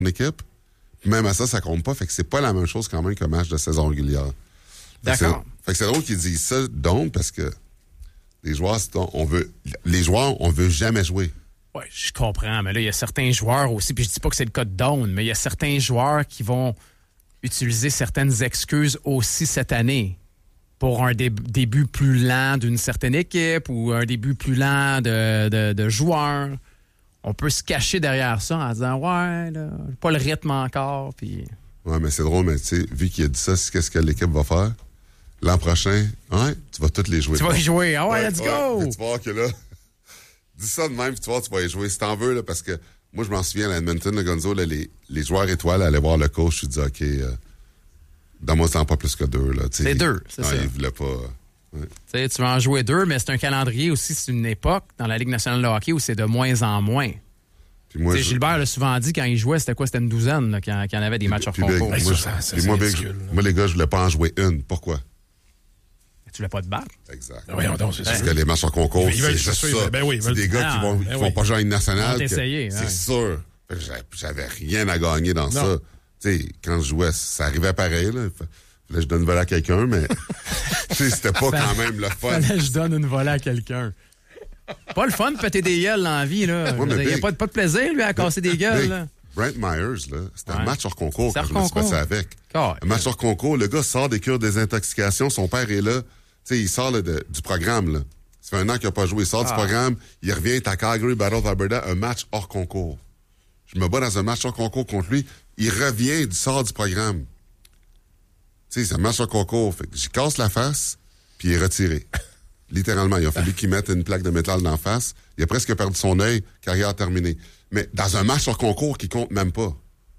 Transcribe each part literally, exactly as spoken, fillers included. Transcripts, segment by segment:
équipe. Même à ça, ça compte pas. Fait que c'est pas la même chose quand même qu'un match de saison régulière. Fait D'accord. Que fait que c'est drôle qu'ils disent ça, donc, parce que les joueurs, on veut, les joueurs, on veut jamais jouer. Oui, je comprends, mais là, il y a certains joueurs aussi, puis je dis pas que c'est le cas de Doan, mais il y a certains joueurs qui vont utiliser certaines excuses aussi cette année pour un dé- début plus lent d'une certaine équipe ou un début plus lent de, de, de joueurs. On peut se cacher derrière ça en disant « Ouais, là, pas le rythme encore. » Puis... Ouais, mais c'est drôle, mais tu sais, vu qu'il a dit ça, c'est qu'est-ce que l'équipe va faire? L'an prochain, ouais, tu vas toutes les jouer. Tu vas y jouer. Ah ouais, ouais, let's ouais, go! Tu vas voir que là, dis ça de même, puis tu vas voir, tu vas y jouer si t'en veux, là, parce que moi, je m'en souviens à Edmonton, le Gonzo, là, les, les joueurs étoiles allaient voir le coach, je lui dis, OK, euh, donne-moi ça en pas plus que deux. Là, c'est deux, c'est non, ça. Il voulait pas. Ouais. Tu tu vas en jouer deux, mais c'est un calendrier aussi, c'est une époque dans la Ligue nationale de hockey où c'est de moins en moins. Puis moi, je... Gilbert l'a souvent dit quand il jouait, c'était quoi? C'était une douzaine là, quand, quand il y avait des matchs hors concours. Moi, ça, ça, ça, puis moi, c'est Big, moi, les gars, je voulais pas en jouer une. Pourquoi? Tu voulais pas te battre? Exact. Oui, donc, c'est Parce sûr. que les matchs hors concours, Ils veulent- c'est c'est juste sûr, ça. ben oui, ils c'est veulent- des gars Ah, qui vont, ben qui oui. vont pas jouer à une nationale. Ils vont que- t'essayer, C'est ouais. sûr. Fait que j'avais- J'avais rien à gagner dans ça. Tu sais, quand je jouais, ça arrivait pareil, là. Fallait que je donne une volée à quelqu'un, mais tu sais, c'était pas quand même le fun. Fallait que je donne une volée à quelqu'un. Pas le fun de péter des gueules dans la vie, là. Ouais, mais Il n'y a Big- pas, de- pas de plaisir, lui, à casser des gueules, Big, là. Brent Myers, là, c'était Ouais. un match hors concours C'est quand hors je me suis concours. passé avec. Ah, un match hors concours, le gars sort des cures de désintoxication, son père est là. Tu sais, il sort là, de- du programme, là. Ça fait un an qu'il n'a pas joué. Il sort Ah. du programme, il revient, il est à Calgary, Battle of Alberta, un match hors concours. Je me bats dans un match hors concours contre lui. Il revient, il sort du programme. Tu sais, c'est un match hors concours. Fait que j'y casse la face, puis il est retiré. Littéralement, il a fallu qu'il mette une plaque de métal dans la face. Il a presque perdu son œil, carrière terminée. Mais dans un match hors concours qui compte même pas.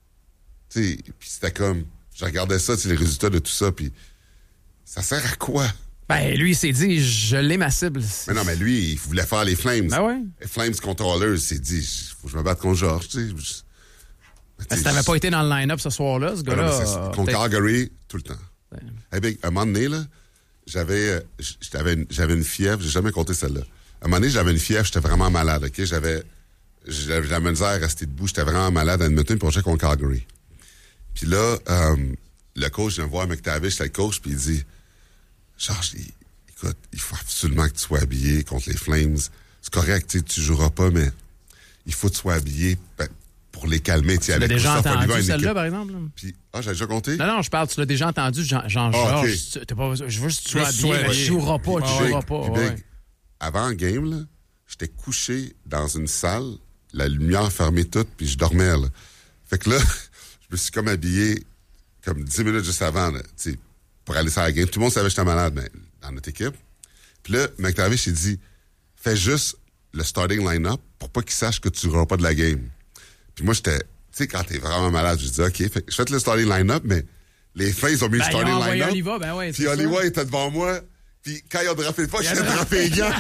Tu sais, puis c'était comme... Je regardais ça, tu sais, les résultats de tout ça, puis ça sert à quoi? Ben, lui, il s'est dit, je l'ai ma cible. Mais non, mais lui, il voulait faire les Flames. Ben ouais. Les Flames controllers, il s'est dit, faut que je me batte contre Georges, tu sais. Je- Mais Ben, si tu sais, t'avais pas été dans le line-up ce soir-là, ce Ah non, gars-là... mais c'est- euh, contre peut-être- Calgary, tout le temps. Hey, Big, à un moment donné, là, j'avais, euh, j'avais, une, j'avais une fièvre, j'ai jamais compté celle-là. À un moment donné, j'avais une fièvre, j'étais vraiment malade, OK? J'avais, j'avais la misère à rester debout, j'étais vraiment malade à Edmonton, puis on jouait contre Calgary. Puis là, euh, le coach vient me voir McTavish, c'est le coach, puis il dit, Georges, il- écoute, il faut absolument que tu sois habillé contre les Flames. C'est correct, tu sais, tu joueras pas, mais il faut que tu sois habillé ben, pour les calmer. Tu l'as déjà entendu, celle-là, par exemple? là? Puis, ah, j'ai déjà compté? Non, non, je parle, tu l'as déjà entendu, Jean, Jean Ah, Georges. ok. Tu- t'es pas, je veux que tu sois Juste sois habillé, mais habillé. tu joueras pas, tu Big, joueras pas. puis ouais. Big, avant le game, là, j'étais couché dans une salle, la lumière fermée toute, puis je dormais, là. Fait que là, je me suis comme habillé comme dix minutes juste avant, là, tu sais, pour aller sur la game. Tout le monde savait que j'étais malade, mais dans notre équipe. Puis là, McTavish, il dit, fais juste le starting line-up pour pas qu'il sache que tu joueras pas de la game. Puis moi, j'étais, tu sais, quand t'es vraiment malade, je dis, OK, fait que je fais le starting line-up, mais les Flames ont mis Ben, le ils ont starting envoyé line-up. Oliva, ben ouais, c'est Puis ça. Oliva était devant moi. Puis quand ils ont drapé le pas, Il a j'ai drapé les gants.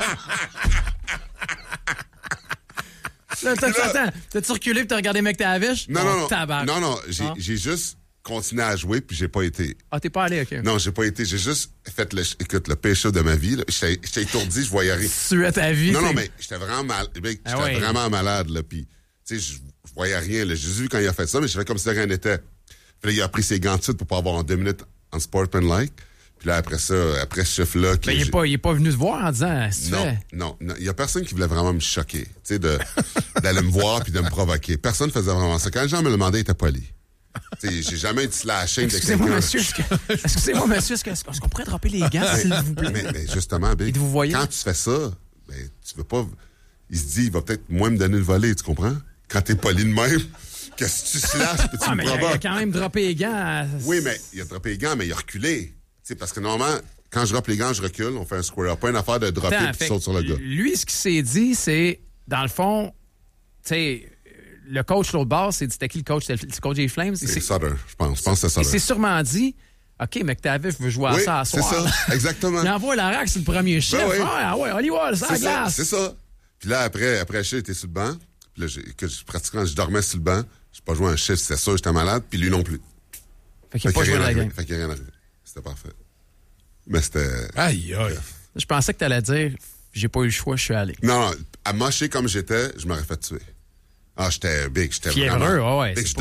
Là, t'as- attends, t'as-tu reculé et t'as regardé McTavish? Non, Oh, non, non. tabarnak. Non, non, j'ai, Ah. j'ai juste continué à jouer, puis j'ai pas été. Ah, t'es pas allé, OK. Non, j'ai pas été. J'ai juste fait le, écoute, le péché de ma vie, là. J'étais, j'étais étourdi, je voyais rien. Tu es ta vie. Non, non, t'sais. mais j'étais vraiment mal. J'étais Ah ouais. vraiment malade, là. Puis, tu sais, je je voyais rien, là. J'ai vu quand il a fait ça, mais je fais comme si de rien n'était. Puis là, il a pris ses gants de suite pour pas avoir en deux minutes en sportsmanlike. Puis là, après ça, après ce chiffre-là. Ben, il est pas, il est pas venu te voir en disant, qu'est-ce que tu Non, fais? non, non. Il y a personne qui voulait vraiment me choquer, tu sais, de, d'aller me voir puis de me provoquer. Personne faisait vraiment ça. Quand les gens me le demandaient, ils étaient polis. Tu sais, j'ai jamais été la chaîne de Excusez-moi, quelqu'un. monsieur, est-ce que- excusez-moi, monsieur, est-ce que- est-ce qu'on pourrait dropper les gants, s'il vous plaît? Mais, mais justement, Big, Et de vous voyez? quand tu fais ça, ben, tu veux pas... Il se dit, il va peut-être moins me donner le volet, tu comprends? Quand t'es poli de même, que si tu slashes, puis tu Ah, me mais il a, il a provoques. quand même droppé les gants. à- Oui, mais il a droppé les gants, mais il a reculé. Tu sais, parce que normalement, quand je drop les gants, je recule, on fait un square up. Pas une affaire de dropper Attends, puis fait tu sautes sur le que gars. Lui, ce qu'il s'est dit, c'est, dans le fond, tu sais, le coach l'autre bord, c'est c'était qui le coach? C'était le coach des Flames? Il C'est s'est- Sutter, je pense. Je pense que c'est il s'est Sutter. sûrement dit, OK, McTavish veut jouer à Oui, ça à c'est soir. ça, exactement. Il envoie la rack sur le premier chef. Ben oui. Ah ouais, Hollywood, ça C'est ça, glace. c'est ça. Puis là, après, après le chiffre, j'étais sur le banc. Puis là, j'ai, que je, pratiquement, je dormais sur le banc. Je n'ai pas joué un chiffre, c'était sûr, j'étais malade. Puis lui non plus. Fait qu'il n'a Fait pas qu'il joué rien la arrivé. game. Fait qu'il n'y a rien arrivé. C'était parfait. Mais c'était... Aïe, aïe. Je pensais que tu allais dire, j'ai pas eu le choix, je suis allé. Non, non, à mocher comme j'étais, je m'aurais fait tuer. Ah, j'étais big, j'étais Fiévreux, vraiment... ouais, ouais, big, c'est je